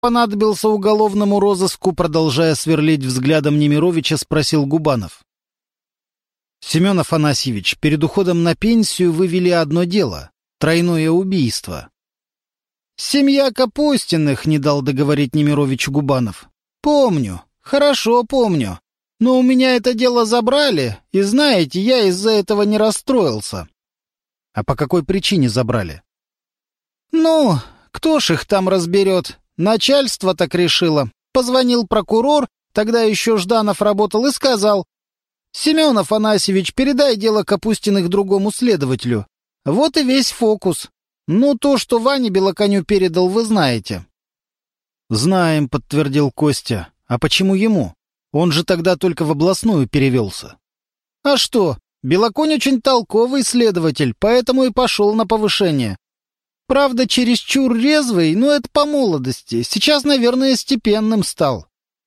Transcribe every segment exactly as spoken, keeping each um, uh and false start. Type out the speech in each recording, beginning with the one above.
понадобился уголовному розыску?» Продолжая сверлить взглядом Немировича, спросил Губанов. «Семен Афанасьевич, перед уходом на пенсию вы вели одно дело — тройное убийство». «Семья Капустиных», — не дал договорить Немировичу Губанов. «Помню, хорошо помню. Но у меня это дело забрали, и, знаете, я из-за этого не расстроился». «А по какой причине забрали?» «Ну, кто ж их там разберет? Начальство так решило. Позвонил прокурор, тогда еще Жданов работал, и сказал: «Семен Афанасьевич, передай дело Капустиных другому следователю». Вот и весь фокус. Ну, то, что Ване Белоконю передал, вы знаете. «Знаем», — подтвердил Костя. «А почему ему? Он же тогда только в областную перевелся». «А что? Белоконь очень толковый следователь, поэтому и пошел на повышение. Правда, чересчур резвый, но это по молодости. Сейчас, наверное, степенным стал».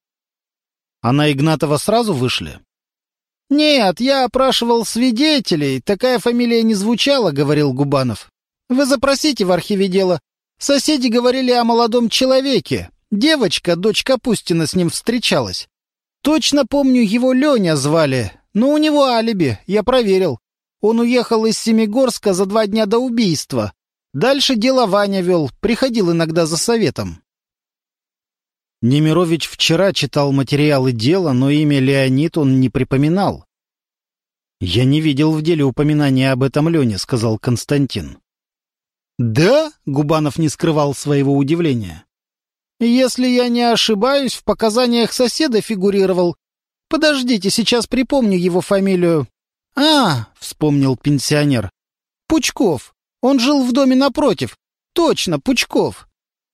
«А на Игнатова сразу вышли?» «Нет, я опрашивал свидетелей. Такая фамилия не звучала», — говорил Губанов. «Вы запросите в архиве дела. Соседи говорили о молодом человеке. Девочка, дочь Капустина, с ним встречалась. Точно помню, его Леня звали, но у него алиби, я проверил. Он уехал из Семигорска за два дня до убийства. Дальше дело Ваня вел, приходил иногда за советом». Немирович вчера читал материалы дела, но имя Леонид он не припоминал. «Я не видел в деле упоминания об этом Лене», — сказал Константин. «Да?» — Губанов не скрывал своего удивления. «Если я не ошибаюсь, в показаниях соседа фигурировал. Подождите, сейчас припомню его фамилию. А, — вспомнил пенсионер, — Пучков. Он жил в доме напротив. Точно, Пучков».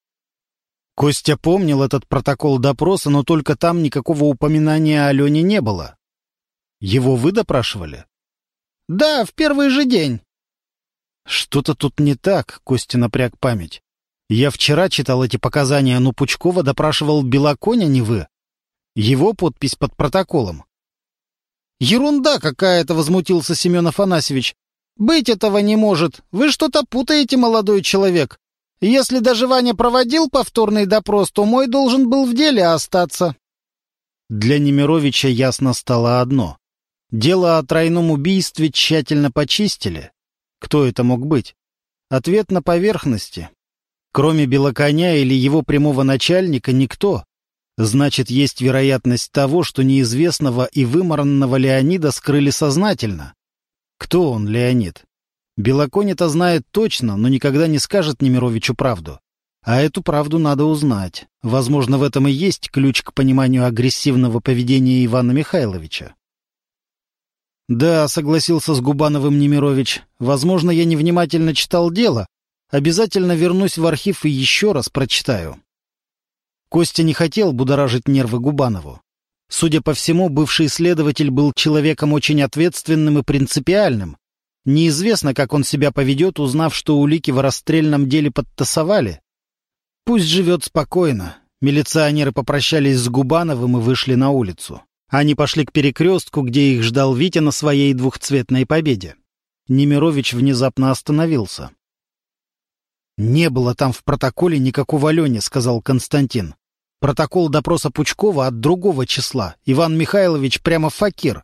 Костя помнил этот протокол допроса, но только там никакого упоминания о Лене не было. «Его вы допрашивали?» «Да, в первый же день». «Что-то тут не так», — Костя напряг память. «Я вчера читал эти показания, но Пучкова допрашивал Белоконь, а не вы. Его подпись под протоколом». «Ерунда какая-то», — возмутился Семен Афанасьевич. «Быть этого не может. Вы что-то путаете, молодой человек. Если даже Ваня проводил повторный допрос, то мой должен был в деле остаться». Для Немировича ясно стало одно. Дело о тройном убийстве тщательно почистили. Кто это мог быть? Ответ на поверхности. Кроме Белоконя или его прямого начальника никто. Значит, есть вероятность того, что неизвестного и вымаранного Леонида скрыли сознательно. Кто он, Леонид? Белоконь это знает точно, но никогда не скажет Немировичу правду. А эту правду надо узнать. Возможно, в этом и есть ключ к пониманию агрессивного поведения Ивана Михайловича. «Да», — согласился с Губановым Немирович, — «возможно, я невнимательно читал дело. Обязательно вернусь в архив и еще раз прочитаю». Костя не хотел будоражить нервы Губанову. Судя по всему, бывший следователь был человеком очень ответственным и принципиальным. Неизвестно, как он себя поведет, узнав, что улики в расстрельном деле подтасовали. Пусть живет спокойно. Милиционеры попрощались с Губановым и вышли на улицу. Они пошли к перекрестку, где их ждал Витя на своей двухцветной победе. Немирович внезапно остановился. «Не было там в протоколе никакого Лени», — сказал Константин. «Протокол допроса Пучкова от другого числа. Иван Михайлович прямо факир».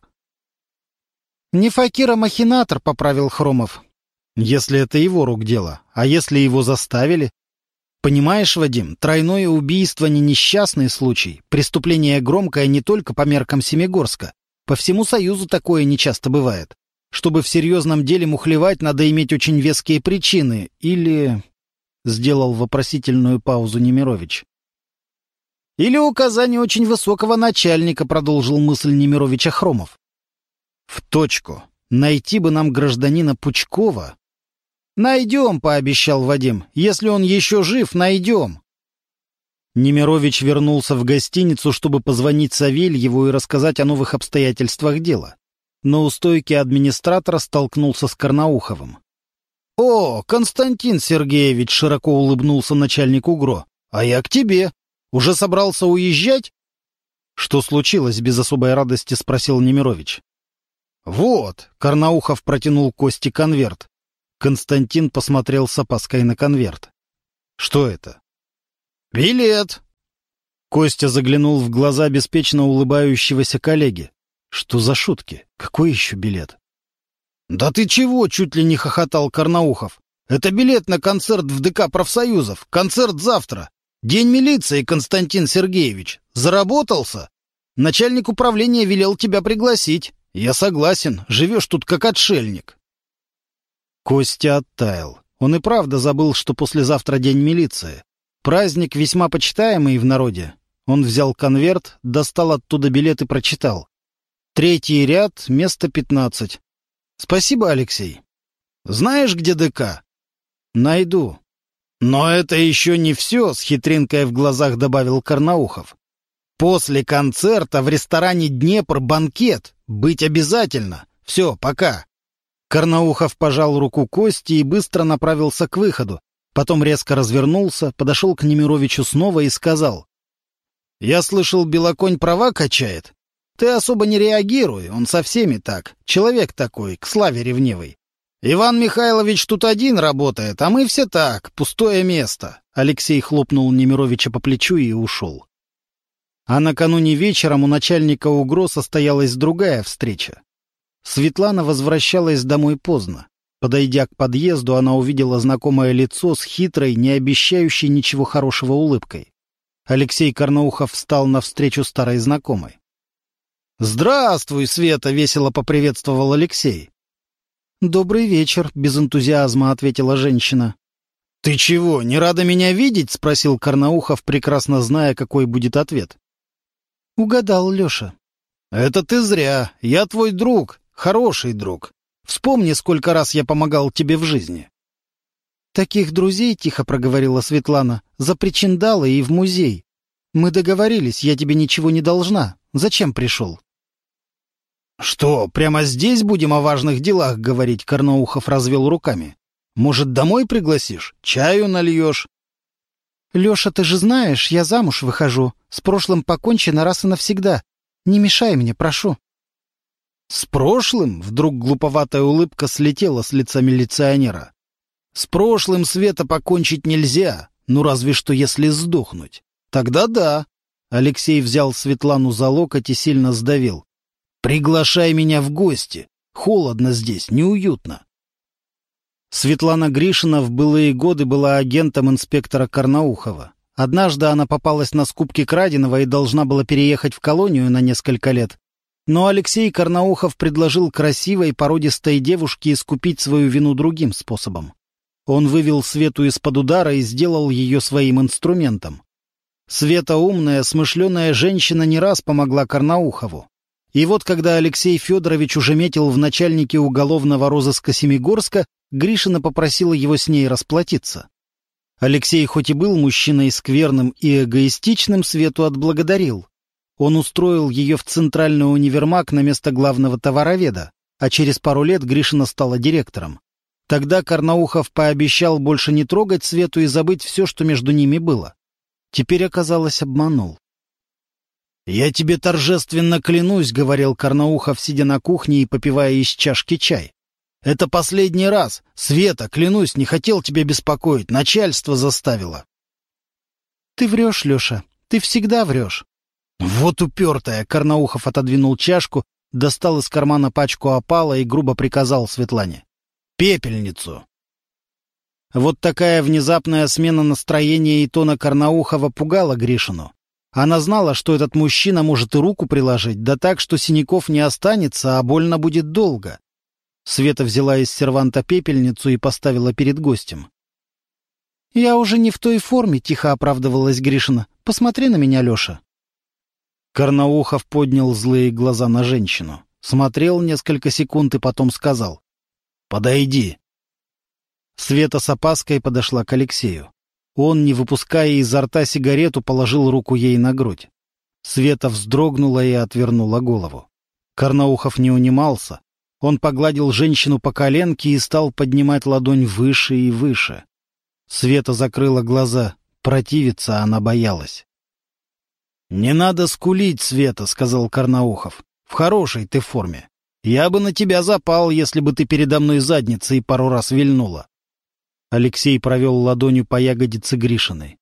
«Не факир, а махинатор», — поправил Хромов. «Если это его рук дело. А если его заставили?» «Понимаешь, Вадим, тройное убийство не несчастный случай. Преступление громкое не только по меркам Семигорска. По всему Союзу такое нечасто бывает. Чтобы в серьезном деле мухлевать, надо иметь очень веские причины. Или...» — сделал вопросительную паузу Немирович. «Или указание очень высокого начальника», — продолжил мысль Немировича Хромов. «В точку. Найти бы нам гражданина Пучкова». «Найдем», — пообещал Вадим. «Если он еще жив, найдем». Немирович вернулся в гостиницу, чтобы позвонить Савельеву и рассказать о новых обстоятельствах дела. Но у стойки администратора столкнулся с Карнауховым. «О, Константин Сергеевич!» — широко улыбнулся начальник УГРО. «А я к тебе. Уже собрался уезжать?» «Что случилось?» — без особой радости спросил Немирович. «Вот!» — Карнаухов протянул Косте конверт. Константин посмотрел с опаской на конверт. «Что это?» «Билет. Костя заглянул в глаза беспечно улыбающегося коллеги. Что за шутки? Какой еще билет? «Да ты чего?» — чуть ли не хохотал Карнаухов. «Это билет на концерт в ДК профсоюзов. Концерт завтра. День милиции, Константин Сергеевич. Заработался? Начальник управления велел тебя пригласить. Я согласен. Живешь тут как отшельник». Костя оттаял. Он и правда забыл, что послезавтра день милиции. Праздник весьма почитаемый в народе. Он взял конверт, достал оттуда билет и прочитал. Третий ряд, место пятнадцать. «Спасибо, Алексей. Знаешь, где ДК?» «Найду». «Но это еще не все», — с хитринкой в глазах добавил Карнаухов. «После концерта в ресторане «Днепр» банкет. Быть обязательно. Все, пока». Карнаухов пожал руку Кости и быстро направился к выходу. Потом резко развернулся, подошел к Немировичу снова и сказал. «Я слышал, Белоконь права качает. Ты особо не реагируй, он со всеми так. Человек такой, к славе ревнивый. Иван Михайлович тут один работает, а мы все так, пустое место». Алексей хлопнул Немировича по плечу и ушел. А накануне вечером у начальника УГРО состоялась другая встреча. Светлана возвращалась домой поздно. Подойдя к подъезду, она увидела знакомое лицо с хитрой, не обещающей ничего хорошего улыбкой. Алексей Карнаухов встал навстречу старой знакомой. «Здравствуй, Света!» — весело поприветствовал Алексей. «Добрый вечер», — без энтузиазма ответила женщина. «Ты чего, не рада меня видеть?» — спросил Карнаухов, прекрасно зная, какой будет ответ. «Угадал, Леша». «Это ты зря. Я твой друг, хороший друг. Вспомни, сколько раз я помогал тебе в жизни». «Таких друзей, — тихо проговорила Светлана, — за причиндалы и в музей. Мы договорились, я тебе ничего не должна. Зачем пришел?» «Что, прямо здесь будем о важных делах говорить?» — Карнаухов развел руками. «Может, домой пригласишь? Чаю нальешь?» «Леша, ты же знаешь, я замуж выхожу. С прошлым покончено раз и навсегда. Не мешай мне, прошу». «С прошлым?» — вдруг глуповатая улыбка слетела с лица милиционера. «С прошлым, Света, покончить нельзя, ну разве что если сдохнуть. Тогда да». Алексей взял Светлану за локоть и сильно сдавил. «Приглашай меня в гости. Холодно здесь, неуютно». Светлана Гришина в былые годы была агентом инспектора Карнаухова. Однажды она попалась на скупке краденого и должна была переехать в колонию на несколько лет. Но Алексей Карнаухов предложил красивой, породистой девушке искупить свою вину другим способом. Он вывел Свету из-под удара и сделал ее своим инструментом. Света умная, смышленая женщина не раз помогла Карнаухову. И вот когда Алексей Федорович уже метил в начальнике уголовного розыска Семигорска, Гришина попросила его с ней расплатиться. Алексей хоть и был мужчиной скверным и эгоистичным, Свету отблагодарил. Он устроил ее в центральный универмаг на место главного товароведа, а через пару лет Гришина стала директором. Тогда Карнаухов пообещал больше не трогать Свету и забыть все, что между ними было. Теперь, оказалось, обманул. «Я тебе торжественно клянусь», — говорил Карнаухов, сидя на кухне и попивая из чашки чай. «Это последний раз. Света, клянусь, не хотел тебя беспокоить. Начальство заставило». «Ты врешь, Леша. Ты всегда врешь». «Вот упертая!» — Карнаухов отодвинул чашку, достал из кармана пачку опала и грубо приказал Светлане. «Пепельницу!» Вот такая внезапная смена настроения и тона Карнаухова пугала Гришину. Она знала, что этот мужчина может и руку приложить, да так, что синяков не останется, а больно будет долго. Света взяла из серванта пепельницу и поставила перед гостем. «Я уже не в той форме», — тихо оправдывалась Гришина. «Посмотри на меня, Леша». Карнаухов поднял злые глаза на женщину. Смотрел несколько секунд и потом сказал: «Подойди». Света с опаской подошла к Алексею. Он, не выпуская изо рта сигарету, положил руку ей на грудь. Света вздрогнула и отвернула голову. Карнаухов не унимался. Он погладил женщину по коленке и стал поднимать ладонь выше и выше. Света закрыла глаза. Противиться она боялась. «Не надо скулить, Света», — сказал Карнаухов. «В хорошей ты форме. Я бы на тебя запал, если бы ты передо мной задницей пару раз вильнула». Алексей провел ладонью по ягодице Гришиной.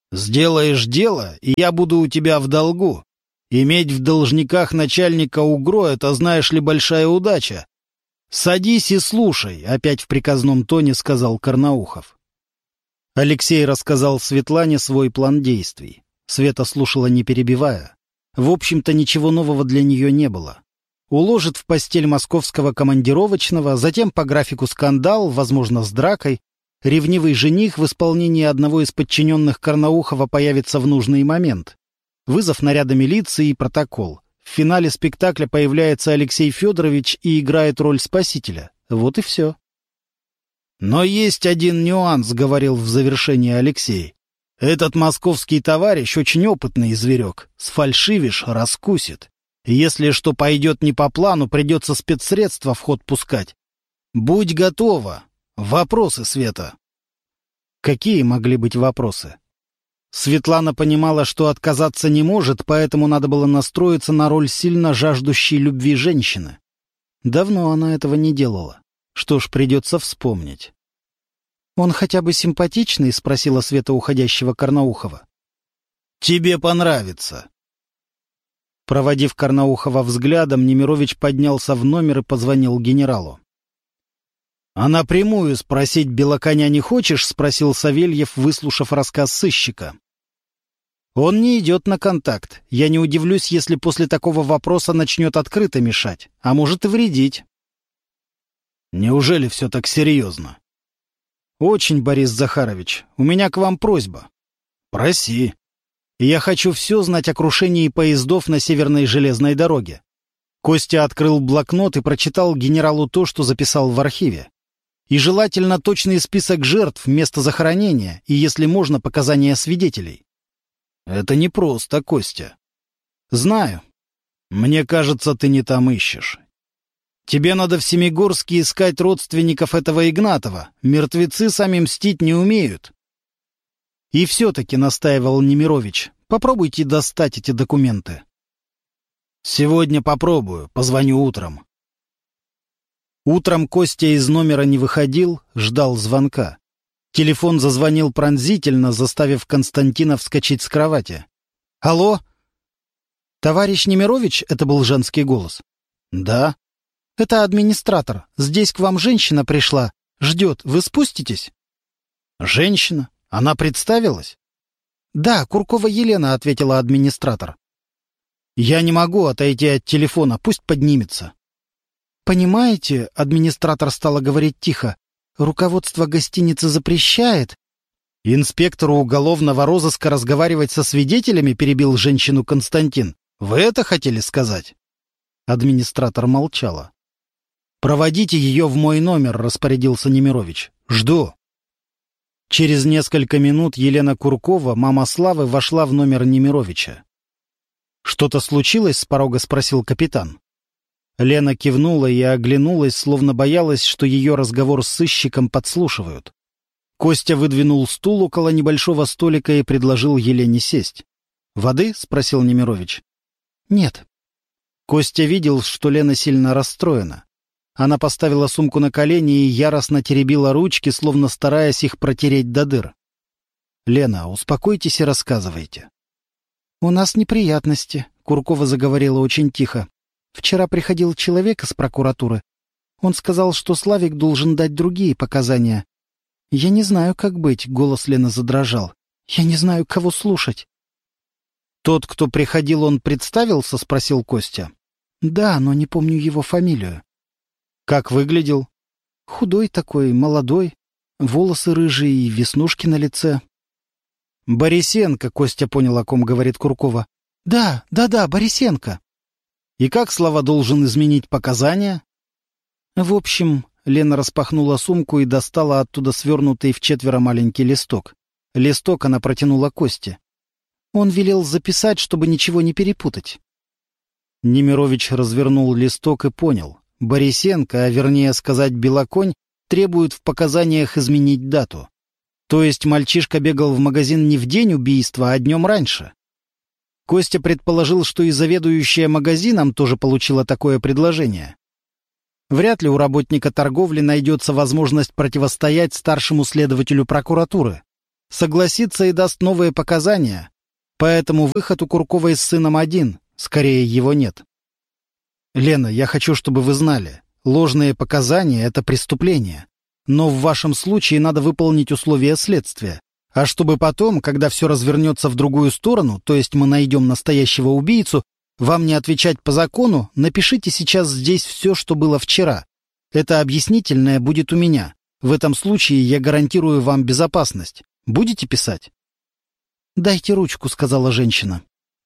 Сделаешь дело, и я буду у тебя в долгу. Иметь в должниках начальника УГРО — это, знаешь ли, большая удача. Садись и слушай, — опять в приказном тоне сказал Карнаухов. Алексей рассказал Светлане свой план действий. Света слушала, не перебивая. В общем-то, ничего нового для нее не было. Уложит в постель московского командировочного, затем по графику скандал, возможно, с дракой. Ревнивый жених в исполнении одного из подчиненных Карнаухова появится в нужный момент. Вызов наряда милиции и протокол. В финале спектакля появляется Алексей Федорович и играет роль спасителя. Вот и все. «Но есть один нюанс», — говорил в завершении Алексей. «Этот московский товарищ очень опытный зверек. Сфальшивишь — раскусит. Если что пойдет не по плану, придется спецсредства в ход пускать. Будь готова. Вопросы, Света». Какие могли быть вопросы? Светлана понимала, что отказаться не может, поэтому надо было настроиться на роль сильно жаждущей любви женщины. Давно она этого не делала. Что ж, придется вспомнить. «Он хотя бы симпатичный?» — спросила Света уходящего Карнаухова. «Тебе понравится». Проводив Карнаухова взглядом, Немирович поднялся в номер и позвонил генералу. «А напрямую спросить Белоконя не хочешь?» — спросил Савельев, выслушав рассказ сыщика. «Он не идет на контакт. Я не удивлюсь, если после такого вопроса начнет открыто мешать, а может и вредить». «Неужели все так серьезно?» «Очень, Борис Захарович. У меня к вам просьба». «Проси». «Я хочу все знать о крушении поездов на Северной железной дороге». Костя открыл блокнот и прочитал генералу то, что записал в архиве. И желательно точный список жертв, место захоронения и, если можно, показания свидетелей. «Это непросто, Костя». «Знаю. Мне кажется, ты не там ищешь. Тебе надо в Семигорске искать родственников этого Игнатова. Мертвецы сами мстить не умеют». «И все-таки», — настаивал Немирович, — «попробуйте достать эти документы». «Сегодня попробую, позвоню утром». Утром Костя из номера не выходил, ждал звонка. Телефон зазвонил пронзительно, заставив Константина вскочить с кровати. «Алло?» «Товарищ Немирович?» — это был женский голос. «Да». «Это администратор. Здесь к вам женщина пришла. Ждет. Вы спуститесь?» «Женщина? Она представилась?» «Да, Куркова Елена», — ответила администратор. «Я не могу отойти от телефона. Пусть поднимется». «Понимаете», — администратор стала говорить тихо, «руководство гостиницы запрещает». «Инспектору уголовного розыска разговаривать со свидетелями?» — перебил женщину Константин. «Вы это хотели сказать?» Администратор молчала. «Проводите ее в мой номер», — распорядился Немирович. «Жду». Через несколько минут Елена Куркова, мама Славы, вошла в номер Немировича. «Что-то случилось?» — с порога спросил капитан. Лена кивнула и оглянулась, словно боялась, что ее разговор с сыщиком подслушивают. Костя выдвинул стул около небольшого столика и предложил Елене сесть. «Воды?» — спросил Немирович. «Нет». Костя видел, что Лена сильно расстроена. Она поставила сумку на колени и яростно теребила ручки, словно стараясь их протереть до дыр. «Лена, успокойтесь и рассказывайте». «У нас неприятности», — Куркова заговорила очень тихо. «Вчера приходил человек из прокуратуры. Он сказал, что Славик должен дать другие показания. Я не знаю, как быть», — голос Лены задрожал. «Я не знаю, кого слушать». «Тот, кто приходил, он представился?» — спросил Костя. «Да, но не помню его фамилию». «Как выглядел?» «Худой такой, молодой, волосы рыжие и веснушки на лице». «Борисенко», — Костя понял, о ком говорит Куркова. «Да, да-да, Борисенко». «И как Слава должен изменить показания?» «В общем...» — Лена распахнула сумку и достала оттуда свернутый в четверо маленький листок. Листок она протянула Косте. Он велел записать, чтобы ничего не перепутать. Немирович развернул листок и понял. Борисенко, а вернее сказать Белоконь, требует в показаниях изменить дату. То есть мальчишка бегал в магазин не в день убийства, а днем раньше. Костя предположил, что и заведующая магазином тоже получила такое предложение. Вряд ли у работника торговли найдется возможность противостоять старшему следователю прокуратуры. Согласится и даст новые показания. Поэтому выход у Курковой с сыном один, скорее его нет. Лена, я хочу, чтобы вы знали, ложные показания — это преступление. Но в вашем случае надо выполнить условия следствия. А чтобы потом, когда все развернется в другую сторону, то есть мы найдем настоящего убийцу, вам не отвечать по закону, напишите сейчас здесь все, что было вчера. Это объяснительное будет у меня. В этом случае я гарантирую вам безопасность. Будете писать? «Дайте ручку», — сказала женщина.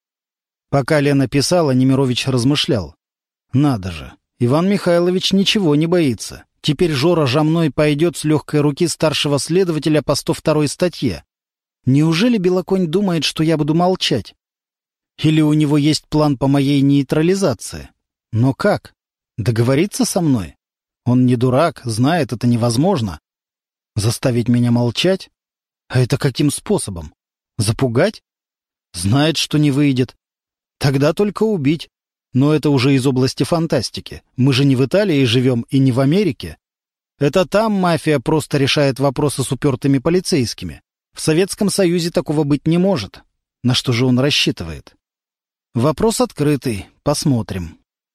Пока Лена писала, Немирович размышлял. «Надо же, Иван Михайлович ничего не боится. Теперь Жора Жамной пойдет с легкой руки старшего следователя по сто второй статье. Неужели Белоконь думает, что я буду молчать? Или у него есть план по моей нейтрализации? Но как? Договориться со мной? Он не дурак, знает, это невозможно. Заставить меня молчать? А это каким способом? Запугать? Знает, что не выйдет. Тогда только убить. Но это уже из области фантастики. Мы же не в Италии живем и не в Америке. Это там мафия просто решает вопросы с упертыми полицейскими. В Советском Союзе такого быть не может. На что же он рассчитывает? Вопрос открытый. Посмотрим.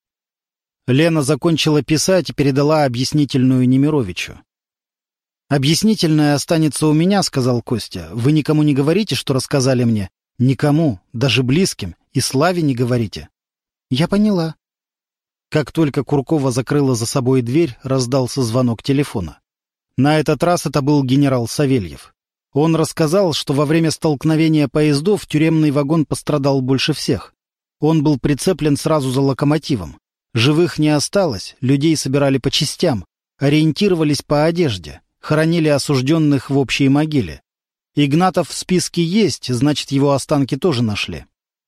Лена закончила писать и передала объяснительную Немировичу. «Объяснительная останется у меня», — сказал Костя. «Вы никому не говорите, что рассказали мне? Никому, даже близким. И Славе не говорите». «Я поняла». Как только Куркова закрыла за собой дверь, раздался звонок телефона. На этот раз это был генерал Савельев. Он рассказал, что во время столкновения поездов тюремный вагон пострадал больше всех. Он был прицеплен сразу за локомотивом. Живых не осталось, людей собирали по частям, ориентировались по одежде, хоронили осужденных в общей могиле. Игнатов в списке есть, значит, его останки тоже нашли.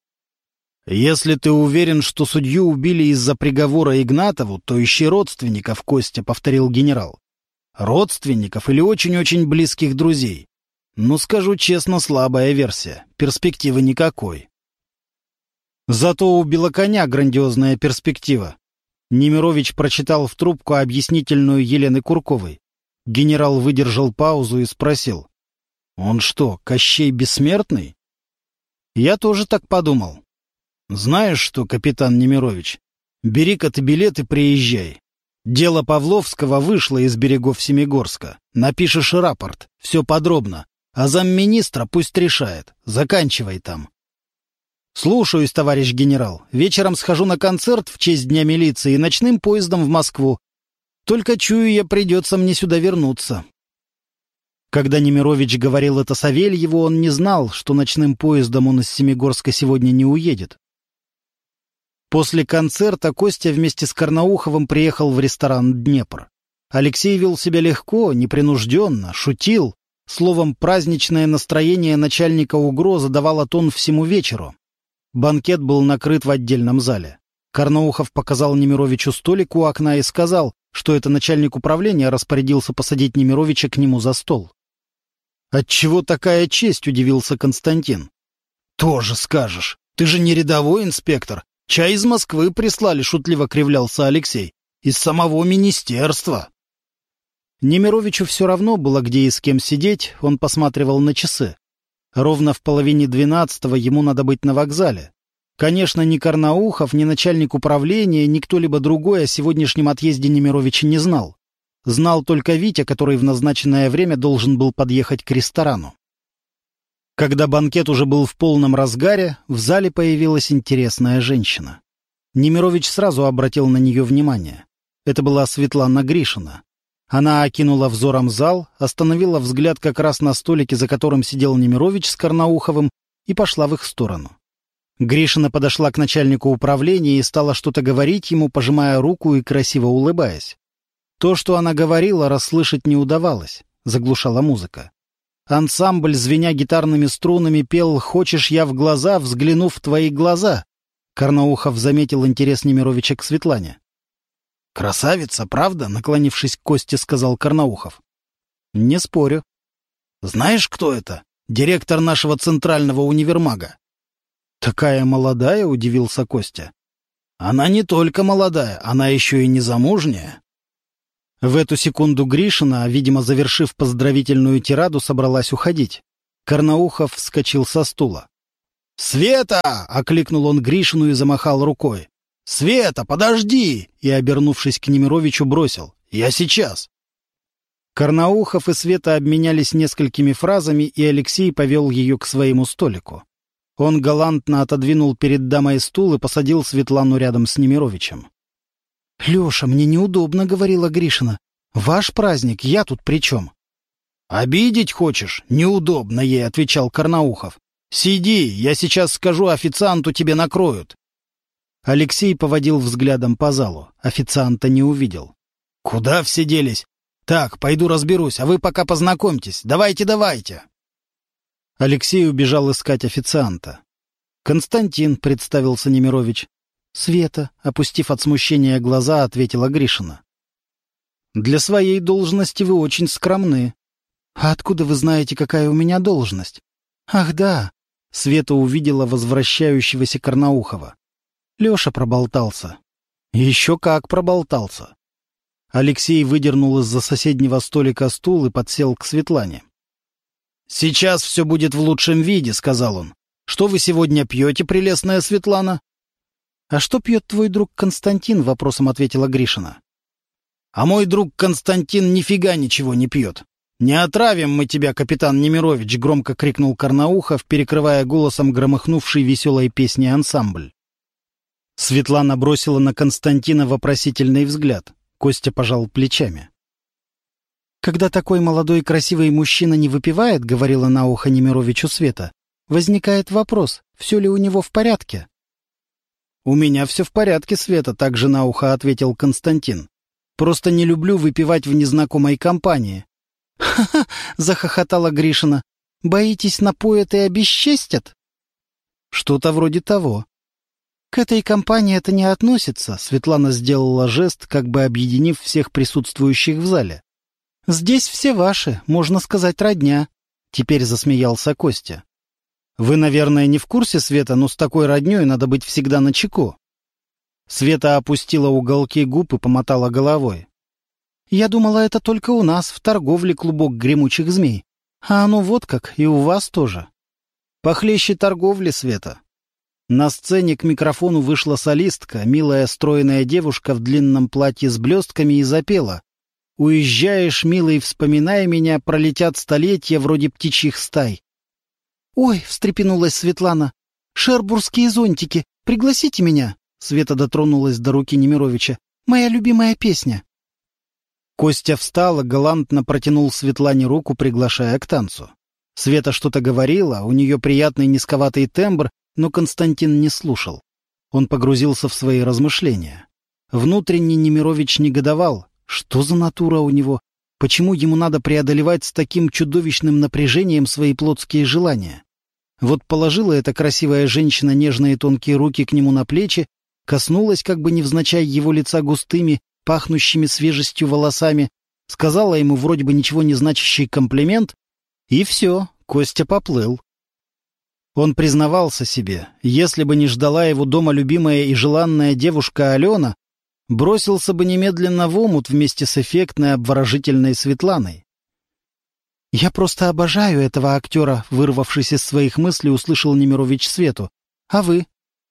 «Если ты уверен, что судью убили из-за приговора Игнатову, то ищи родственников, Костя», — повторил генерал. «Родственников или очень-очень близких друзей. Ну, скажу честно, слабая версия. Перспективы никакой». Зато у Белоконя грандиозная перспектива. Немирович прочитал в трубку объяснительную Елены Курковой. Генерал выдержал паузу и спросил. «Он что, Кощей Бессмертный?» «Я тоже так подумал. Знаешь что, капитан Немирович, бери-ка ты билет и приезжай. Дело Павловского вышло из берегов Семигорска. Напишешь рапорт, все подробно. А замминистра пусть решает. Заканчивай там». «Слушаюсь, товарищ генерал. Вечером схожу на концерт в честь Дня милиции и ночным поездом в Москву. Только чую я, придется мне сюда вернуться». Когда Немирович говорил это Савельеву, он не знал, что ночным поездом он из Семигорска сегодня не уедет. После концерта Костя вместе с Карнауховым приехал в ресторан «Днепр». Алексей вел себя легко, непринужденно, шутил. Словом, праздничное настроение начальника УГРО задавало тон всему вечеру. Банкет был накрыт в отдельном зале. Карнаухов показал Немировичу столик у окна и сказал, что это начальник управления распорядился посадить Немировича к нему за стол. «Отчего такая честь?» — удивился Константин. «Тоже скажешь. Ты же не рядовой инспектор. Чай из Москвы прислали», — шутливо кривлялся Алексей. «Из самого министерства». Немировичу все равно было, где и с кем сидеть, он посматривал на часы. Ровно в половине двенадцатого ему надо быть на вокзале. Конечно, ни Карнаухов, ни начальник управления, ни кто-либо другой о сегодняшнем отъезде Немировича не знал. Знал только Витя, который в назначенное время должен был подъехать к ресторану. Когда банкет уже был в полном разгаре, в зале появилась интересная женщина. Немирович сразу обратил на нее внимание. Это была Светлана Гришина. Она окинула взором зал, остановила взгляд как раз на столике, за которым сидел Немирович с Карнауховым, и пошла в их сторону. Гришина подошла к начальнику управления и стала что-то говорить ему, пожимая руку и красиво улыбаясь. То, что она говорила, расслышать не удавалось, заглушала музыка. Ансамбль, звеня гитарными струнами, пел «Хочешь, я в глаза, взглянув в твои глаза». Карнаухов заметил интерес Немировича к Светлане. «Красавица, правда?» — наклонившись к Косте, сказал Карнаухов. «Не спорю». «Знаешь, кто это? Директор нашего центрального универмага». «Такая молодая?» — удивился Костя. «Она не только молодая, она еще и незамужняя». В эту секунду Гришина, видимо, завершив поздравительную тираду, собралась уходить. Карнаухов вскочил со стула. «Света!» — окликнул он Гришину и замахал рукой. «Света, подожди!» И, обернувшись к Немировичу, бросил. «Я сейчас!» Карнаухов и Света обменялись несколькими фразами, и Алексей повел ее к своему столику. Он галантно отодвинул перед дамой стул и посадил Светлану рядом с Немировичем. «Леша, мне неудобно», — говорила Гришина. «Ваш праздник, я тут при чем?» «Обидеть хочешь? Неудобно ей», — отвечал Карнаухов. «Сиди, я сейчас скажу официанту, тебе накроют». Алексей поводил взглядом по залу. Официанта не увидел. «Куда все делись? Так, пойду разберусь, а вы пока познакомьтесь. Давайте, давайте!» Алексей убежал искать официанта. «Константин», — представился Немирович. «Света», — опустив от смущения глаза, ответила Гришина. «Для своей должности вы очень скромны». «А откуда вы знаете, какая у меня должность?» «Ах, да!» — Света увидела возвращающегося Карнаухова. Леша проболтался. Еще как проболтался. Алексей выдернул из-за соседнего столика стул и подсел к Светлане. «Сейчас все будет в лучшем виде», — сказал он. «Что вы сегодня пьете, прелестная Светлана?» «А что пьет твой друг Константин?» — вопросом ответила Гришина. «А мой друг Константин нифига ничего не пьет. Не отравим мы тебя, капитан Немирович!» — громко крикнул Карнаухов, перекрывая голосом громыхнувший веселой песни ансамбль. Светлана бросила на Константина вопросительный взгляд. Костя пожал плечами. «Когда такой молодой красивый мужчина не выпивает, — говорила на ухо Немировичу Света, — возникает вопрос, все ли у него в порядке?» «У меня все в порядке, Света», — также на ухо ответил Константин. «Просто не люблю выпивать в незнакомой компании». «Ха-ха!» — захохотала Гришина. «Боитесь, напоят и обесчестят?» «Что-то вроде того». «К этой компании это не относится», — Светлана сделала жест, как бы объединив всех присутствующих в зале. «Здесь все ваши, можно сказать, родня», — теперь засмеялся Костя. «Вы, наверное, не в курсе, Света, но с такой роднёй надо быть всегда начеку». Света опустила уголки губ и помотала головой. «Я думала, это только у нас, в торговле клубок гремучих змей. А оно вот как, и у вас тоже». «Похлеще торговли, Света». На сцене к микрофону вышла солистка, милая стройная девушка в длинном платье с блестками, и запела. «Уезжаешь, милый, вспоминай меня, пролетят столетия вроде птичьих стай». «Ой!» — встрепенулась Светлана. «Шербургские зонтики! Пригласите меня!» Света дотронулась до руки Немировича. «Моя любимая песня!» Костя встал и галантно протянул Светлане руку, приглашая к танцу. Света что-то говорила, у нее приятный низковатый тембр, но Константин не слушал. Он погрузился в свои размышления. Внутренне Немирович негодовал. Что за натура у него? Почему ему надо преодолевать с таким чудовищным напряжением свои плотские желания? Вот положила эта красивая женщина нежные тонкие руки к нему на плечи, коснулась как бы невзначай его лица густыми, пахнущими свежестью волосами, сказала ему вроде бы ничего не значащий комплимент, и все, Костя поплыл. Он признавался себе, если бы не ждала его дома любимая и желанная девушка Алена, бросился бы немедленно в омут вместе с эффектной обворожительной Светланой. «Я просто обожаю этого актера», — вырвавшись из своих мыслей, услышал Немирович Свету. «А вы?»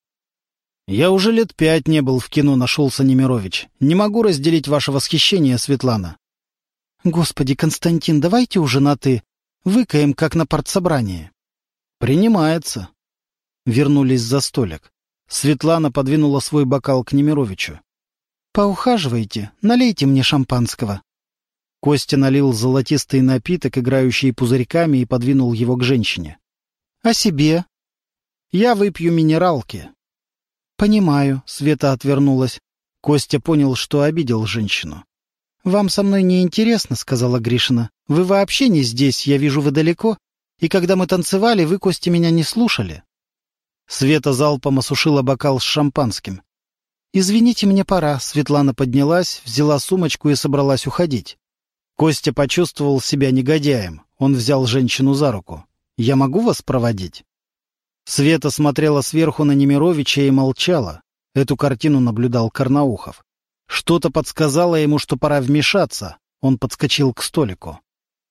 «Я уже лет пять не был в кино», — нашелся Немирович. «Не могу разделить ваше восхищение, Светлана». «Господи, Константин, давайте уже на «ты». Выкаем, как на партсобрании». «Принимается». Вернулись за столик. Светлана подвинула свой бокал к Немировичу. «Поухаживайте, налейте мне шампанского». Костя налил золотистый напиток, играющий пузырьками, и подвинул его к женщине. «А себе?» «Я выпью минералки». «Понимаю», — Света отвернулась. Костя понял, что обидел женщину. «Вам со мной не интересно», — сказала Гришина. «Вы вообще не здесь, я вижу, вы далеко. И когда мы танцевали, вы, Костя, меня не слушали». Света залпом осушила бокал с шампанским. «Извините, мне пора». Светлана поднялась, взяла сумочку и собралась уходить. Костя почувствовал себя негодяем. Он взял женщину за руку. «Я могу вас проводить?» Света смотрела сверху на Немировича и молчала. Эту картину наблюдал Карнаухов. Что-то подсказало ему, что пора вмешаться. Он подскочил к столику.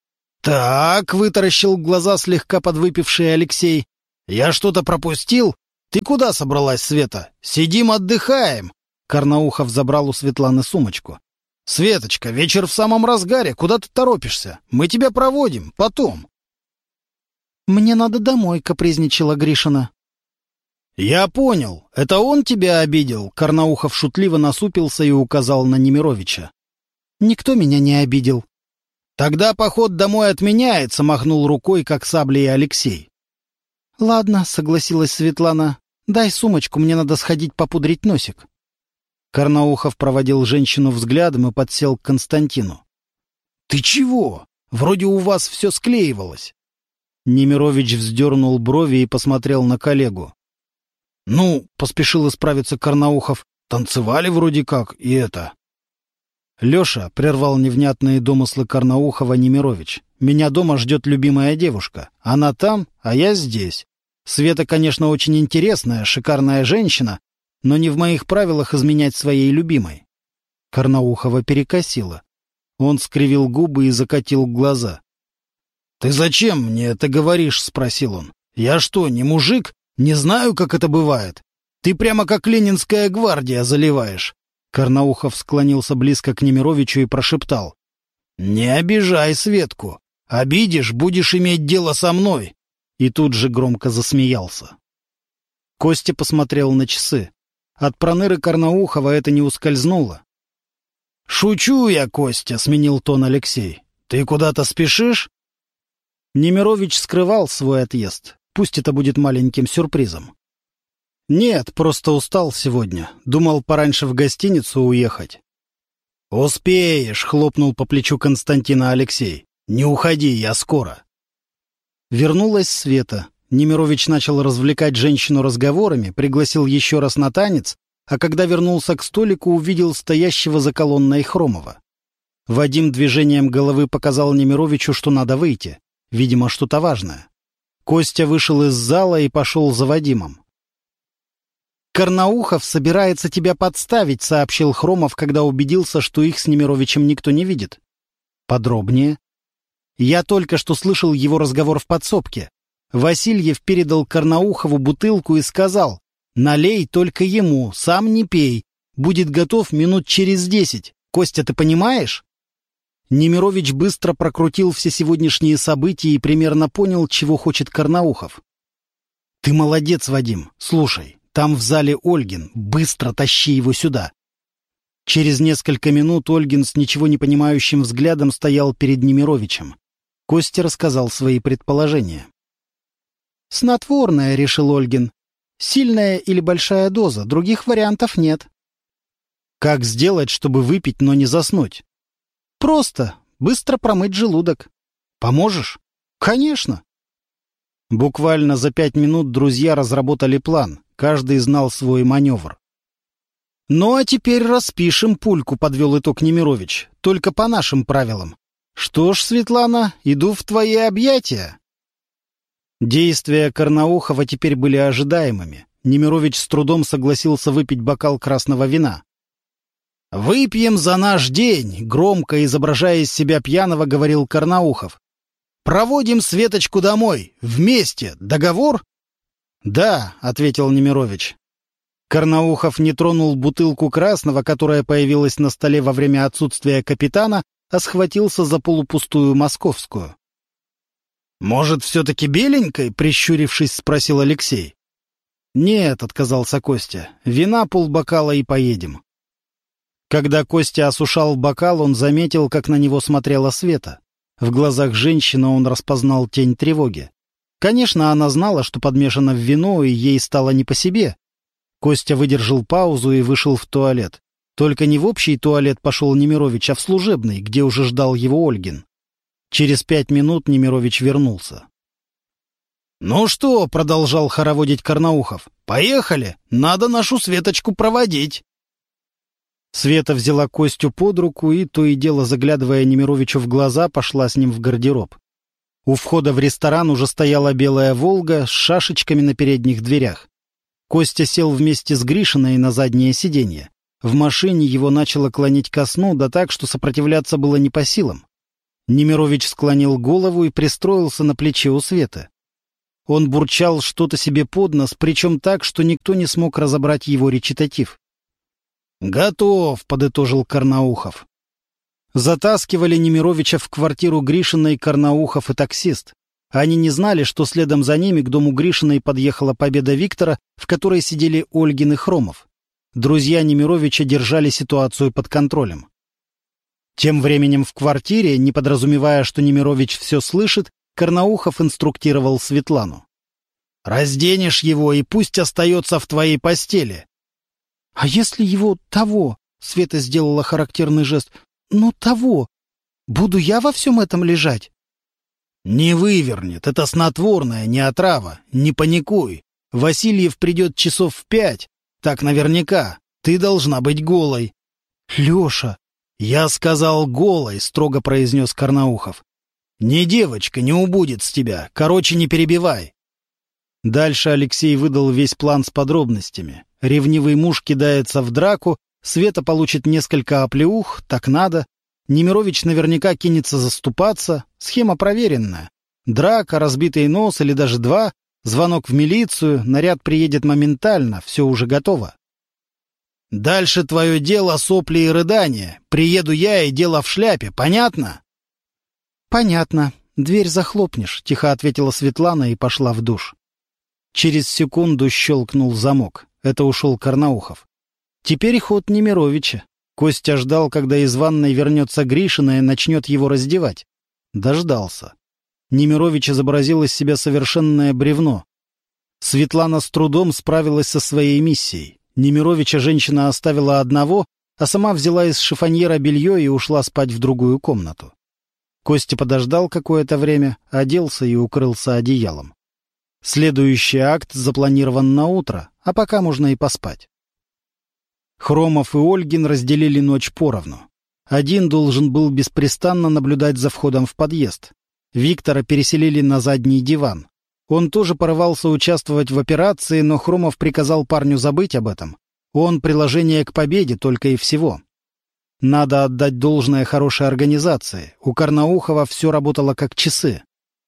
«Так», — вытаращил глаза слегка подвыпивший Алексей. «Я что-то пропустил? Ты куда собралась, Света? Сидим, отдыхаем!» Карнаухов забрал у Светланы сумочку. «Светочка, вечер в самом разгаре. Куда ты торопишься? Мы тебя проводим. Потом». «Мне надо домой», — капризничала Гришина. «Я понял. Это он тебя обидел?» Карнаухов шутливо насупился и указал на Немировича. «Никто меня не обидел». «Тогда поход домой отменяется», — махнул рукой, как саблей Алексей. «Ладно», — согласилась Светлана. «Дай сумочку, мне надо сходить попудрить носик». Карнаухов проводил женщину взглядом и подсел к Константину. «Ты чего? Вроде у вас все склеивалось». Немирович вздернул брови и посмотрел на коллегу. «Ну, — поспешил исправиться Карнаухов, — танцевали вроде как, и это...» «Леша», — прервал невнятные домыслы Карнаухова Немирович, — «меня дома ждет любимая девушка. Она там, а я здесь. Света, конечно, очень интересная, шикарная женщина, но не в моих правилах изменять своей любимой». Карнаухова перекосило. Он скривил губы и закатил глаза. «Ты зачем мне это говоришь?» — спросил он. «Я что, не мужик? Не знаю, как это бывает. Ты прямо как Ленинская гвардия заливаешь». Карнаухов склонился близко к Немировичу и прошептал. «Не обижай Светку. Обидишь, будешь иметь дело со мной». И тут же громко засмеялся. Костя посмотрел на часы. От проныры Карнаухова это не ускользнуло. «Шучу я, Костя», — сменил тон Алексей. «Ты куда-то спешишь?» Немирович скрывал свой отъезд. Пусть это будет маленьким сюрпризом. «Нет, просто устал сегодня. Думал пораньше в гостиницу уехать». «Успеешь», — хлопнул по плечу Константина Алексей. «Не уходи, я скоро». Вернулась Света. Немирович начал развлекать женщину разговорами, пригласил еще раз на танец, а когда вернулся к столику, увидел стоящего за колонной Хромова. Вадим движением головы показал Немировичу, что надо выйти. Видимо, что-то важное. Костя вышел из зала и пошел за Вадимом. «Карнаухов собирается тебя подставить», — сообщил Хромов, когда убедился, что их с Немировичем никто не видит. «Подробнее?» «Я только что слышал его разговор в подсобке. Васильев передал Карнаухову бутылку и сказал: «Налей только ему, сам не пей. Будет готов минут через десять. Костя, ты понимаешь?» Немирович быстро прокрутил все сегодняшние события и примерно понял, чего хочет Карнаухов. «Ты молодец, Вадим. Слушай, там в зале Ольгин. Быстро тащи его сюда». Через несколько минут Ольгин с ничего не понимающим взглядом стоял перед Немировичем. Костя рассказал свои предположения. «Снотворное», — решил Ольгин. «Сильная или большая доза, других вариантов нет». «Как сделать, чтобы выпить, но не заснуть?» «Просто. Быстро промыть желудок». «Поможешь?» «Конечно». Буквально за пять минут друзья разработали план. Каждый знал свой маневр. «Ну а теперь распишем пульку», — подвел итог Немирович. «Только по нашим правилам. Что ж, Светлана, иду в твои объятия». Действия Карнаухова теперь были ожидаемыми. Немирович с трудом согласился выпить бокал красного вина. «Выпьем за наш день», — громко изображая из себя пьяного, говорил Карнаухов. «Проводим Светочку домой. Вместе. Договор?» «Да», — ответил Немирович. Карнаухов не тронул бутылку красного, которая появилась на столе во время отсутствия капитана, а схватился за полупустую московскую. «Может, все-таки беленькой?» — прищурившись, спросил Алексей. «Нет», — отказался Костя, — «вина полбокала и поедем». Когда Костя осушал бокал, он заметил, как на него смотрела Света. В глазах женщины он распознал тень тревоги. Конечно, она знала, что подмешано в вино, и ей стало не по себе. Костя выдержал паузу и вышел в туалет. Только не в общий туалет пошел Немирович, а в служебный, где уже ждал его Ольгин. Через пять минут Немирович вернулся. «Ну что?» — продолжал хороводить Карнаухов. «Поехали! Надо нашу Светочку проводить!» Света взяла Костю под руку и, то и дело заглядывая Немировичу в глаза, пошла с ним в гардероб. У входа в ресторан уже стояла белая «Волга» с шашечками на передних дверях. Костя сел вместе с Гришиной на заднее сиденье. В машине его начало клонить ко сну, да так, что сопротивляться было не по силам. Немирович склонил голову и пристроился на плече у Светы. Он бурчал что-то себе под нос, причем так, что никто не смог разобрать его речитатив. «Готов», — подытожил Карнаухов. Затаскивали Немировича в квартиру Гришиной Карнаухов и таксист. Они не знали, что следом за ними к дому Гришиной подъехала Победа Виктора, в которой сидели Ольгин и Хромов. Друзья Немировича держали ситуацию под контролем. Тем временем в квартире, не подразумевая, что Немирович все слышит, Карнаухов инструктировал Светлану. «Разденешь его, и пусть остается в твоей постели». «А если его того?» — Света сделала характерный жест. «Ну, того. Буду я во всем этом лежать?» «Не вывернет. Это снотворное, не отрава. Не паникуй. Васильев придет часов в пять. Так наверняка. Ты должна быть голой». «Леша!» «Я сказал голой», — строго произнес Карнаухов. «Не девочка, не убудет с тебя. Короче, не перебивай». Дальше Алексей выдал весь план с подробностями. Ревнивый муж кидается в драку, Света получит несколько оплеух, так надо. Немирович наверняка кинется заступаться. Схема проверенная. Драка, разбитый нос или даже два, звонок в милицию, наряд приедет моментально, все уже готово. «Дальше твое дело сопли и рыдания. Приеду я, и дело в шляпе. Понятно?» «Понятно. Дверь захлопнешь», — тихо ответила Светлана и пошла в душ. Через секунду щелкнул замок. Это ушел Карнаухов. Теперь ход Немировича. Костя ждал, когда из ванной вернется Гришина и начнет его раздевать. Дождался. Немирович изобразил из себя совершенное бревно. Светлана с трудом справилась со своей миссией. Немировича женщина оставила одного, а сама взяла из шифоньера белье и ушла спать в другую комнату. Костя подождал какое-то время, оделся и укрылся одеялом. Следующий акт запланирован на утро, а пока можно и поспать. Хромов и Ольгин разделили ночь поровну. Один должен был беспрестанно наблюдать за входом в подъезд. Виктора переселили на задний диван. Он тоже порывался участвовать в операции, но Хромов приказал парню забыть об этом. Он приложение к победе только и всего. Надо отдать должное хорошей организации. У Карнаухова все работало как часы.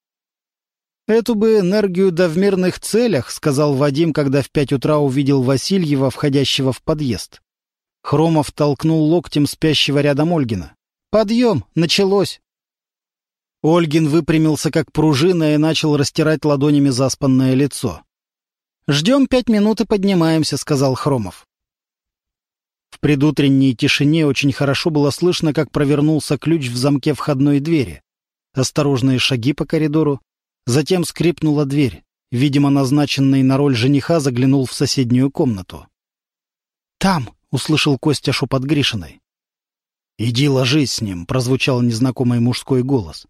«Эту бы энергию да в мирных целях», — сказал Вадим, когда в пять утра увидел Васильева, входящего в подъезд. Хромов толкнул локтем спящего рядом Ольгина. «Подъем! Началось!» Ольгин выпрямился как пружина и начал растирать ладонями заспанное лицо. «Ждем пять минут и поднимаемся», — сказал Хромов. В предутренней тишине очень хорошо было слышно, как провернулся ключ в замке входной двери. Осторожные шаги по коридору. Затем скрипнула дверь. Видимо, назначенный на роль жениха заглянул в соседнюю комнату. «Там!» — услышал Костя шепот Гришиной. «Иди ложись с ним!» — прозвучал незнакомый мужской голос.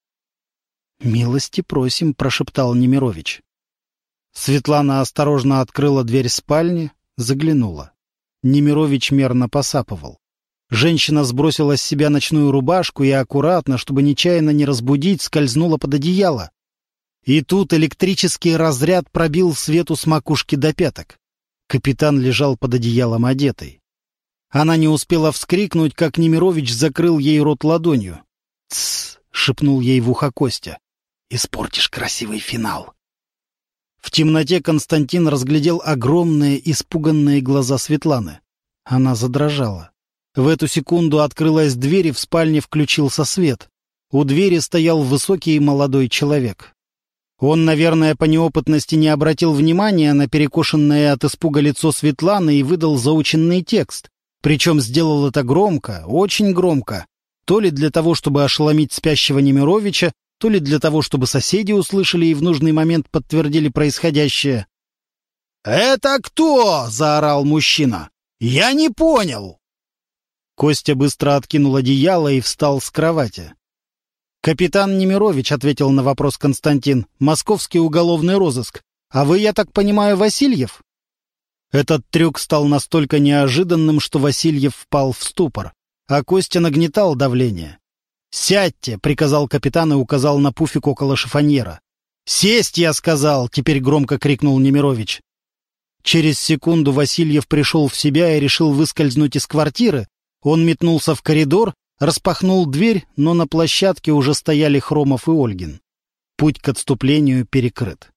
«Милости просим!» — прошептал Немирович. Светлана осторожно открыла дверь спальни, заглянула. Немирович мерно посапывал. Женщина сбросила с себя ночную рубашку и аккуратно, чтобы нечаянно не разбудить, скользнула под одеяло. И тут электрический разряд пробил Свету с макушки до пяток. Капитан лежал под одеялом одетый. Она не успела вскрикнуть, как Немирович закрыл ей рот ладонью. «Тссс!» — шепнул ей в ухо Костя. «Испортишь красивый финал!» В темноте Константин разглядел огромные, испуганные глаза Светланы. Она задрожала. В эту секунду открылась дверь, и в спальне включился свет. У двери стоял высокий молодой человек. Он, наверное, по неопытности не обратил внимания на перекошенное от испуга лицо Светланы и выдал заученный текст. Причем сделал это громко, очень громко. То ли для того, чтобы ошеломить спящего Немировича, то ли для того, чтобы соседи услышали и в нужный момент подтвердили происходящее. «Это кто?» — заорал мужчина. «Я не понял!» Костя быстро откинул одеяло и встал с кровати. «Капитан Немирович», — ответил на вопрос Константин, — «московский уголовный розыск. А вы, я так понимаю, Васильев?» Этот трюк стал настолько неожиданным, что Васильев впал в ступор, а Костя нагнетал давление. «Сядьте», — приказал капитан и указал на пуфик около шифоньера. «Сесть, я сказал», — теперь громко крикнул Немирович. Через секунду Васильев пришел в себя и решил выскользнуть из квартиры. Он метнулся в коридор, распахнул дверь, но на площадке уже стояли Хромов и Ольгин. Путь к отступлению перекрыт.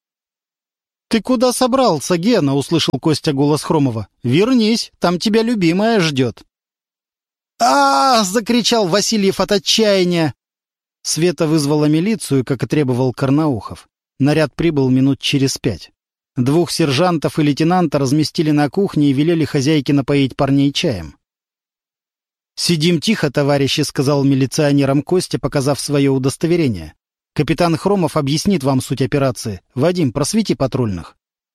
«Ты куда собрался, Гена?» — услышал Костя голос Хромова. «Вернись, там тебя любимая ждет». «А-а-а!» — закричал Васильев от отчаяния. Света вызвала милицию, как и требовал Карнаухов. Наряд прибыл минут через пять. Двух сержантов и лейтенанта разместили на кухне и велели хозяйке напоить парней чаем. «Сидим тихо, товарищи», — сказал милиционерам Костя, показав свое удостоверение. «Капитан Хромов объяснит вам суть операции. Вадим, просвети патрульных».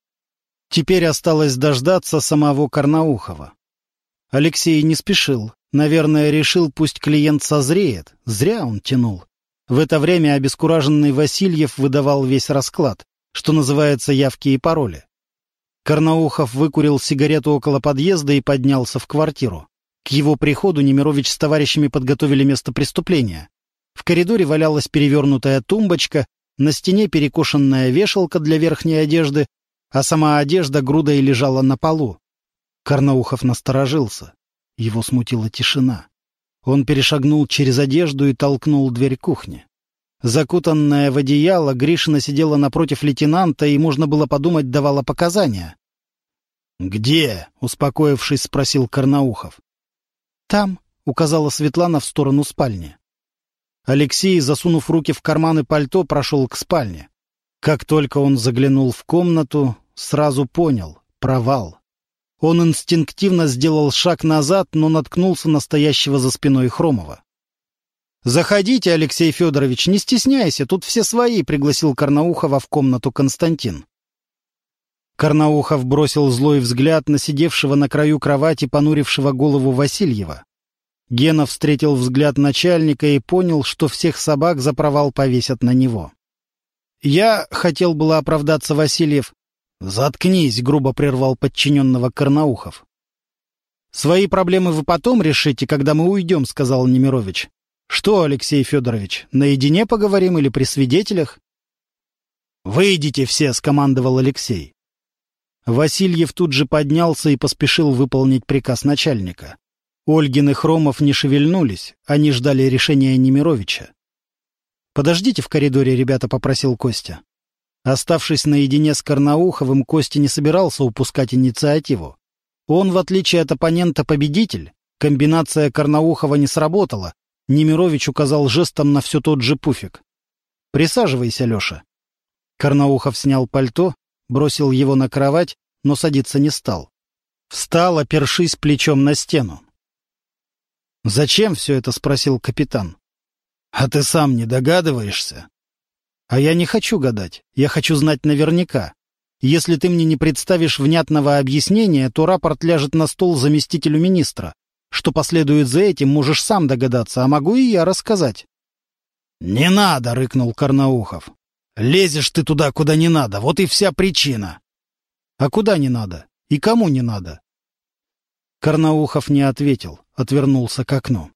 Теперь осталось дождаться самого Карнаухова. Алексей не спешил. Наверное, решил, пусть клиент созреет. Зря он тянул. В это время обескураженный Васильев выдавал весь расклад, что называется, явки и пароли. Карнаухов выкурил сигарету около подъезда и поднялся в квартиру. К его приходу Немирович с товарищами подготовили место преступления. В коридоре валялась перевернутая тумбочка, на стене перекошенная вешалка для верхней одежды, а сама одежда грудой лежала на полу. Карнаухов насторожился. Его смутила тишина. Он перешагнул через одежду и толкнул дверь кухни. Закутанная в одеяло, Гришина сидела напротив лейтенанта и, можно было подумать, давала показания. «Где?» — успокоившись, спросил Карнаухов. «Там», — указала Светлана в сторону спальни. Алексей, засунув руки в карманы пальто, прошел к спальне. Как только он заглянул в комнату, сразу понял — провал. Он инстинктивно сделал шаг назад, но наткнулся на стоящего за спиной Хромова. «Заходите, Алексей Федорович, не стесняйся, тут все свои», — пригласил Карнаухова в комнату Константин. Карнаухов бросил злой взгляд на сидевшего на краю кровати, понурившего голову Васильева. Гена встретил взгляд начальника и понял, что всех собак за провал повесят на него. «Я хотел было оправдаться, Васильев». «Заткнись», — грубо прервал подчиненного Карнаухов. «Свои проблемы вы потом решите, когда мы уйдем», — сказал Немирович. «Что, Алексей Федорович, наедине поговорим или при свидетелях?» «Выйдите все», — скомандовал Алексей. Васильев тут же поднялся и поспешил выполнить приказ начальника. Ольгин и Хромов не шевельнулись, они ждали решения Немировича. «Подождите в коридоре, ребята», — попросил Костя. Оставшись наедине с Карнауховым, Костя не собирался упускать инициативу. Он, в отличие от оппонента, победитель. Комбинация Карнаухова не сработала. Немирович указал жестом на все тот же пуфик. «Присаживайся, Леша». Карнаухов снял пальто, бросил его на кровать, но садиться не стал. Встал, опершись плечом на стену. «Зачем все это?» — спросил капитан. «А ты сам не догадываешься?» «А я не хочу гадать. Я хочу знать наверняка. Если ты мне не представишь внятного объяснения, то рапорт ляжет на стол заместителю министра. Что последует за этим, можешь сам догадаться, а могу и я рассказать». «Не надо!» — рыкнул Карнаухов. «Лезешь ты туда, куда не надо. Вот и вся причина». «А куда не надо? И кому не надо?» Карнаухов не ответил, отвернулся к окну.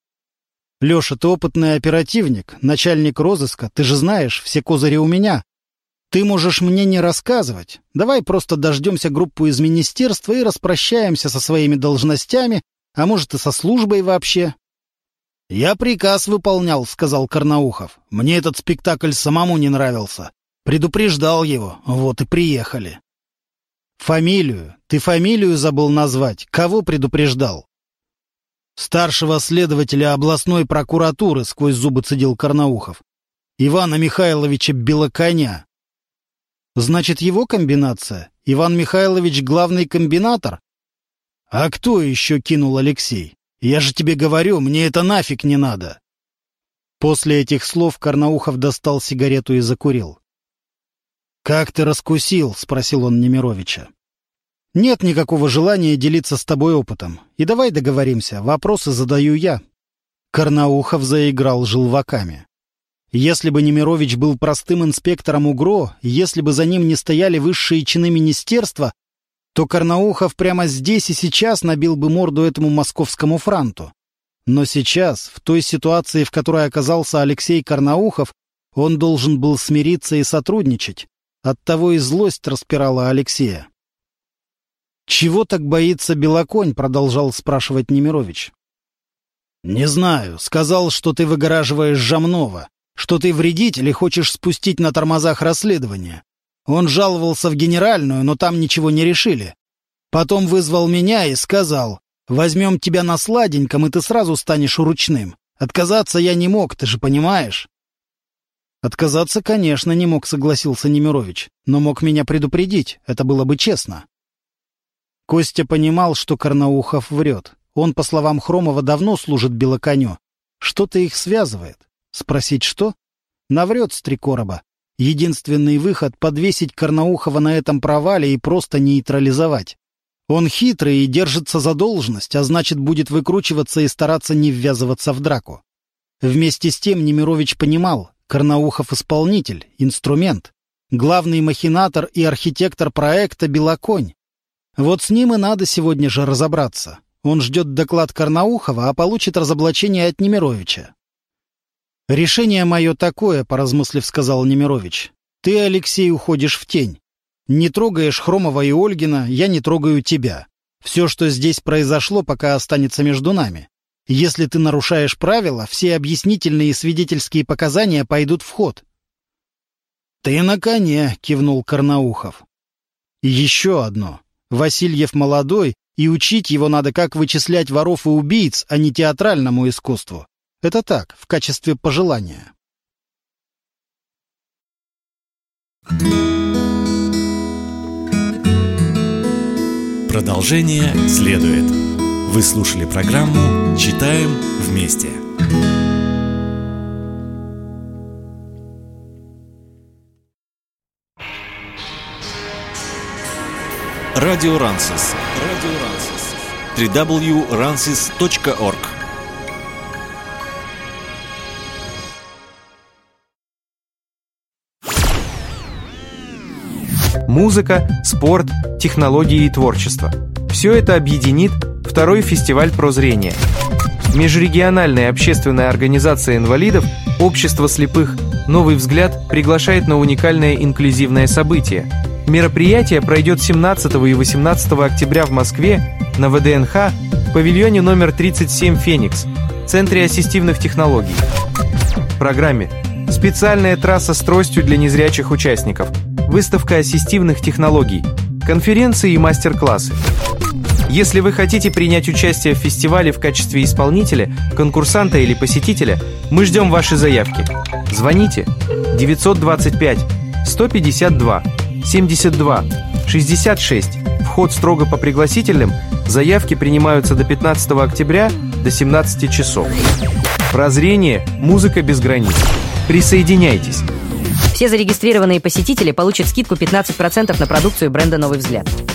«Леша, ты опытный оперативник, начальник розыска, ты же знаешь, все козыри у меня. Ты можешь мне не рассказывать. Давай просто дождемся группу из министерства и распрощаемся со своими должностями, а может и со службой вообще». «Я приказ выполнял», — сказал Карнаухов. «Мне этот спектакль самому не нравился. Предупреждал его, вот и приехали». «Фамилию? Ты фамилию забыл назвать? Кого предупреждал?» «Старшего следователя областной прокуратуры», — сквозь зубы цедил Карнаухов. «Ивана Михайловича Белоконя». «Значит, его комбинация? Иван Михайлович — главный комбинатор?» «А кто еще?» — кинул Алексей. «Я же тебе говорю, мне это нафиг не надо». После этих слов Карнаухов достал сигарету и закурил. «Как ты раскусил?» — спросил он Немировича. «Нет никакого желания делиться с тобой опытом. И давай договоримся, вопросы задаю я». Карнаухов заиграл желваками. Если бы Немирович был простым инспектором УГРО, если бы за ним не стояли высшие чины министерства, то Карнаухов прямо здесь и сейчас набил бы морду этому московскому франту. Но сейчас, в той ситуации, в которой оказался Алексей Карнаухов, он должен был смириться и сотрудничать. Оттого и злость распирала Алексея. «Чего так боится Белоконь?» — продолжал спрашивать Немирович. «Не знаю. Сказал, что ты выгораживаешь Жамнова, что ты вредитель и хочешь спустить на тормозах расследование. Он жаловался в генеральную, но там ничего не решили. Потом вызвал меня и сказал, возьмем тебя на сладеньком, и ты сразу станешь ручным. Отказаться я не мог, ты же понимаешь». «Отказаться, конечно, не мог», — согласился Немирович, «но мог меня предупредить, это было бы честно». Костя понимал, что Карнаухов врет. Он, по словам Хромова, давно служит Белоконю. Что-то их связывает. Спросить что? Наврет с три короба. Единственный выход — подвесить Карнаухова на этом провале и просто нейтрализовать. Он хитрый и держится за должность, а значит, будет выкручиваться и стараться не ввязываться в драку. Вместе с тем Немирович понимал, Карнаухов — исполнитель, инструмент. Главный махинатор и архитектор проекта — Белоконь. Вот с ним и надо сегодня же разобраться. Он ждет доклад Карнаухова, а получит разоблачение от Немировича. «Решение мое такое», — поразмыслив, сказал Немирович. «Ты, Алексей, уходишь в тень. Не трогаешь Хромова и Ольгина, я не трогаю тебя. Все, что здесь произошло, пока останется между нами. Если ты нарушаешь правила, все объяснительные и свидетельские показания пойдут в ход». «Ты на коне», — кивнул Карнаухов. «И еще одно. Васильев молодой, и учить его надо, как вычислять воров и убийц, а не театральному искусству. Это так, в качестве пожелания». Продолжение следует. Вы слушали программу «Читаем вместе». Радио Рансис. Радио Рансис. дабл ю дабл ю дабл ю точка рансис точка орг. Музыка, спорт, технологии и творчество. Все это объединит второй фестиваль «Прозрение». Межрегиональная общественная организация инвалидов «Общество слепых. Новый взгляд» приглашает на уникальное инклюзивное событие. Мероприятие пройдет семнадцатого и восемнадцатого октября в Москве на вэ дэ эн ха в павильоне номер тридцать семь «Феникс», Центре ассистивных технологий. В программе специальная трасса с тростью для незрячих участников, выставка ассистивных технологий, конференции и мастер-классы. Если вы хотите принять участие в фестивале в качестве исполнителя, конкурсанта или посетителя, мы ждем ваши заявки. Звоните девятьсот двадцать пять сто пятьдесят два семьдесят два шестьдесят шесть. Вход строго по пригласительным. Заявки принимаются до пятнадцатого октября до семнадцати часов. Прозрение. Музыка без границ. Присоединяйтесь. Все зарегистрированные посетители получат скидку пятнадцать процентов на продукцию бренда «Новый взгляд».